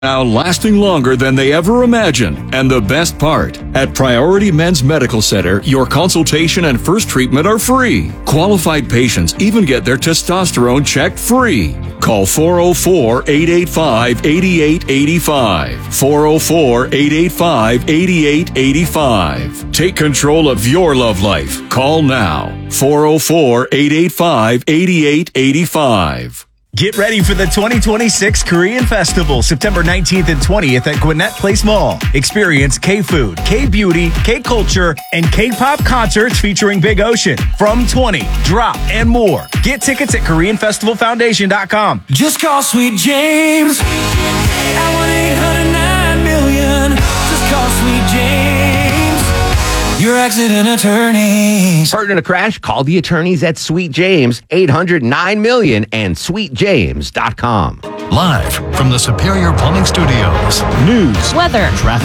Now lasting longer than they ever imagined. And the best part, at Priority Men's Medical Center, your consultation and first treatment are free. Qualified patients even get their testosterone checked free. Call 404-885-8885. 404-885-8885. Take control of your love life. Call now. 404-885-8885. Get ready for the 2026 Korean Festival, September 19th and 20th at Gwinnett Place Mall. Experience K-food, K-beauty, K-culture, and K-pop concerts featuring Big Ocean, From 20, Drop, and more. Get tickets at KoreanFestivalFoundation.com. Just call Sweet James at 1-800-9-million. Just call Sweet James, your accident attorneys. Partner in a crash? Call the attorneys at Sweet James, 800-9-million, and sweetjames.com. Live from the Superior Plumbing Studios. News, weather, traffic.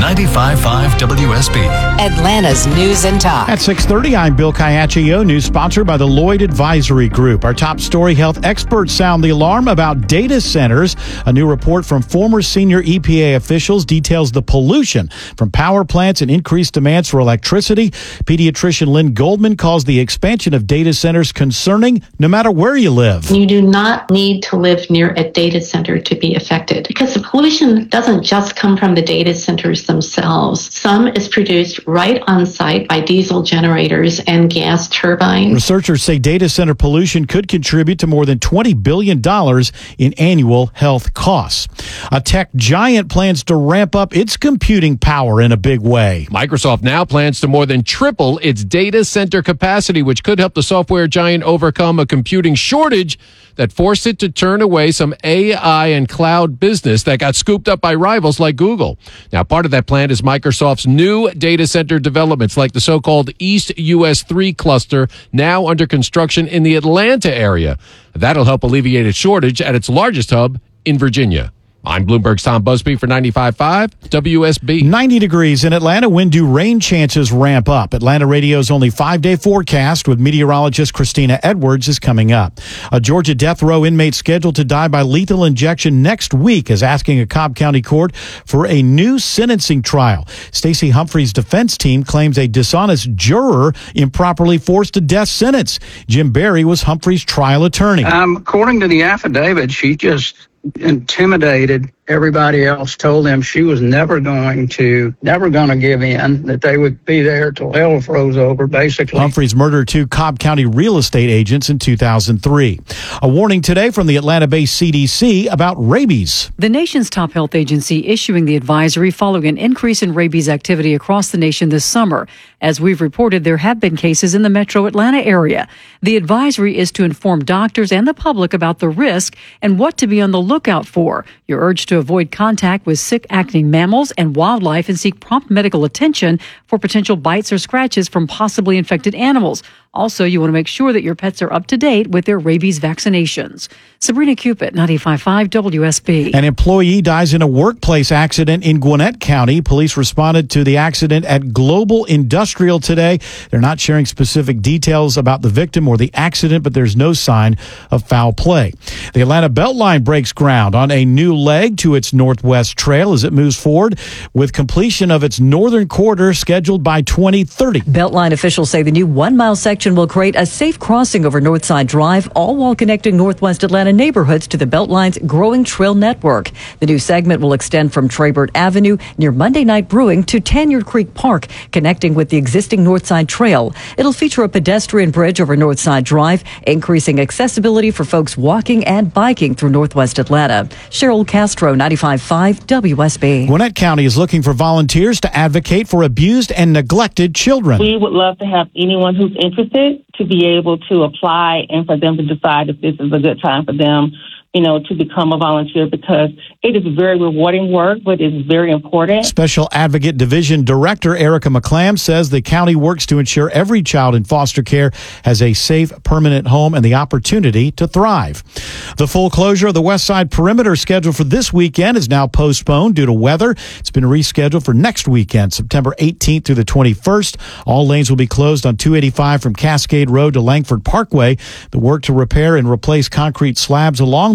95.5 WSB. Atlanta's News and Talk. At 6:30, I'm Bill Caiaccio. News sponsored by the Lloyd Advisory Group. Our top story, health experts sound the alarm about data centers. A new report from former senior EPA officials details the pollution from power plants and increased demands for electricity. Pediatrician Lynn Goldman calls the expansion of data centers concerning no matter where you live. You do not need to live near a data center to be affected because the pollution doesn't just come from the data centers themselves. Some is produced right on site by diesel generators and gas turbines. Researchers say data center pollution could contribute to more than $20 billion in annual health costs. A tech giant plans to ramp up its computing power in a big way. Microsoft now plans to more than triple its data center capacity, which could help the software giant overcome a computing shortage that forced it to turn away some AI and cloud business that got scooped up by rivals like Google. Now, part of that plan is Microsoft's new data center developments, like the so-called East US 3 cluster, now under construction in the Atlanta area. That'll help alleviate its shortage at its largest hub in Virginia. I'm Bloomberg's Tom Busby for 95.5 WSB. 90 degrees in Atlanta. When do rain chances ramp up? Atlanta Radio's only 5-day forecast with meteorologist Christina Edwards is coming up. A Georgia death row inmate scheduled to die by lethal injection next week is asking a Cobb County court for a new sentencing trial. Stacey Humphrey's defense team claims a dishonest juror improperly forced a death sentence. Jim Berry was Humphrey's trial attorney. According to the affidavit, she just intimidated everybody else, told them she was never going to give in, that they would be there till hell froze over, basically. Humphreys murdered 2 Cobb County real estate agents in 2003. A warning today from the Atlanta-based CDC about rabies. The nation's top health agency issuing the advisory following an increase in rabies activity across the nation this summer. As we've reported, there have been cases in the metro Atlanta area. The advisory is to inform doctors and the public about the risk and what to be on the lookout for. You're urged to avoid contact with sick acting mammals and wildlife and seek prompt medical attention for potential bites or scratches from possibly infected animals. Also, you want to make sure that your pets are up to date with their rabies vaccinations. Sabrina Cupid, 95.5 WSB. An employee dies in a workplace accident in Gwinnett County. Police responded to the accident at Global Industrial today. They're not sharing specific details about the victim or the accident, but there's no sign of foul play. The Atlanta Beltline breaks ground on a new leg to its Northwest Trail as it moves forward with completion of its northern quarter scheduled by 2030. Beltline officials say the new 1-mile section will create a safe crossing over Northside Drive, all while connecting Northwest Atlanta neighborhoods to the Beltline's growing trail network. The new segment will extend from Traybert Avenue near Monday Night Brewing to Tanyard Creek Park, connecting with the existing Northside Trail. It'll feature a pedestrian bridge over Northside Drive, increasing accessibility for folks walking and biking through Northwest Atlanta. Cheryl Castro, 95.5 WSB. Gwinnett County is looking for volunteers to advocate for abused and neglected children. We would love to have anyone who's interested to be able to apply and for them to decide if this is a good time for them, to become a volunteer, because it is very rewarding work, but it's very important. Special Advocate Division Director Erica McClam says the county works to ensure every child in foster care has a safe, permanent home and the opportunity to thrive. The full closure of the West Side Perimeter scheduled for this weekend is now postponed due to weather. It's been rescheduled for next weekend, September 18th through the 21st. All lanes will be closed on 285 from Cascade Road to Langford Parkway. The work to repair and replace concrete slabs along the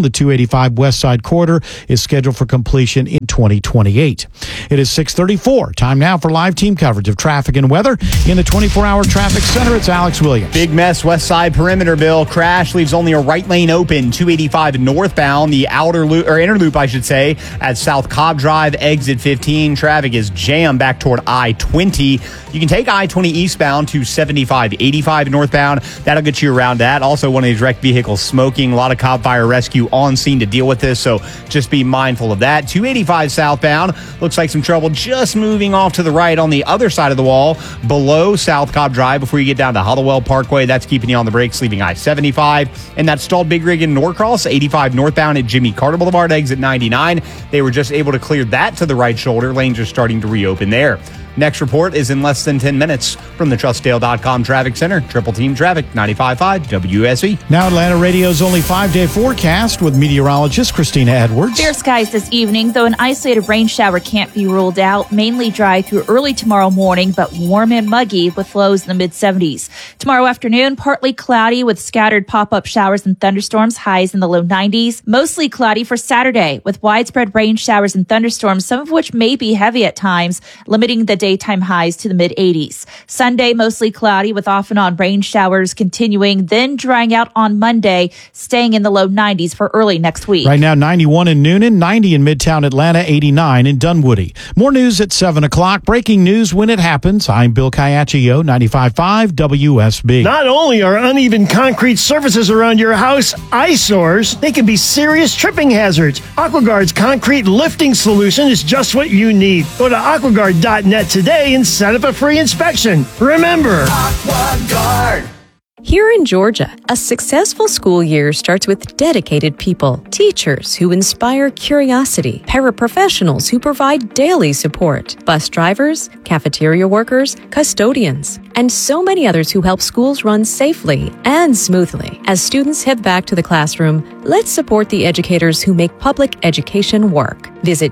The 285 West Side Corridor is scheduled for completion in 2028. It is 6:34. Time now for live team coverage of traffic and weather. In the 24-hour traffic center, it's Alex Williams. Big mess, West Side Perimeter, Bill. Crash leaves only a right lane open, 285 northbound, the outer loop, or inner loop, I should say, at South Cobb Drive, exit 15. Traffic is jammed back toward I-20. You can take I-20 eastbound to 75, 85 northbound. That'll get you around that. Also, one of these wrecked vehicles smoking. A lot of Cobb Fire Rescue on scene to deal with this, so just be mindful of that. 285 southbound. Looks like some trouble just moving off to the right on the other side of the wall below South Cobb Drive before you get down to Hollowell Parkway. That's keeping you on the brakes, leaving I-75. And that stalled big rig in Norcross, 85 northbound at Jimmy Carter Boulevard, exit 99. They were just able to clear that to the right shoulder. Lanes are starting to reopen there. Next report is in less than 10 minutes from the TrustDale.com Traffic Center. Triple Team Traffic, 95.5 WSB. Now Atlanta Radio's only 5-day forecast with meteorologist Christina Edwards. Fair skies this evening, though an isolated rain shower can't be ruled out. Mainly dry through early tomorrow morning, but warm and muggy with lows in the mid-70s. Tomorrow afternoon, partly cloudy with scattered pop-up showers and thunderstorms, highs in the low 90s. Mostly cloudy for Saturday with widespread rain showers and thunderstorms, some of which may be heavy at times, limiting the daytime highs to the mid-80s. Sunday, mostly cloudy with off and on rain showers continuing, then drying out on Monday, staying in the low 90s for early next week. Right now, 91 in Noonan, 90 in Midtown Atlanta, 89 in Dunwoody. More news at 7 o'clock. Breaking news when it happens. I'm Bill Caiaccio, 95.5 WSB. Not only are uneven concrete surfaces around your house eyesores, they can be serious tripping hazards. AquaGuard's concrete lifting solution is just what you need. Go to aquaguard.net today and set up a free inspection. Remember, AquaGuard. Here in Georgia, a successful school year starts with dedicated people, teachers who inspire curiosity, paraprofessionals who provide daily support, bus drivers, cafeteria workers, custodians, and so many others who help schools run safely and smoothly. As students head back to the classroom, let's support the educators who make public education work. Visit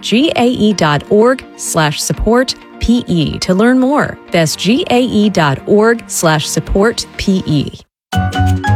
gae.org/support PE to learn more. That's gae.org/support PE.